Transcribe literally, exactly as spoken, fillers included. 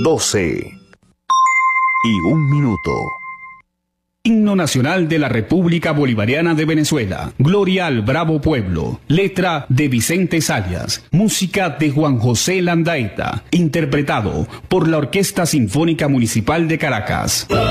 doce y un minuto. Himno Nacional de la República Bolivariana de Venezuela. Gloria al Bravo Pueblo. Letra de Vicente Sayas. Música de Juan José Landaeta. Interpretado por la Orquesta Sinfónica Municipal de Caracas.